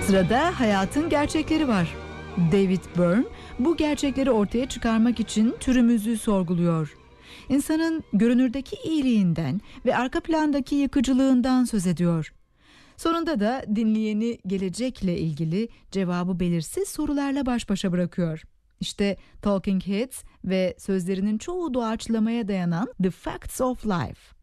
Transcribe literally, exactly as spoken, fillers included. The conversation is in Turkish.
Sırada hayatın gerçekleri var. David Byrne bu gerçekleri ortaya çıkarmak için türümüzü sorguluyor. İnsanın görünürdeki iyiliğinden ve arka plandaki yıkıcılığından söz ediyor. Sonunda da dinleyeni gelecekle ilgili cevabı belirsiz sorularla baş başa bırakıyor. İşte Talking Heads ve sözlerinin çoğu doğaçlamaya dayanan The Facts of Life.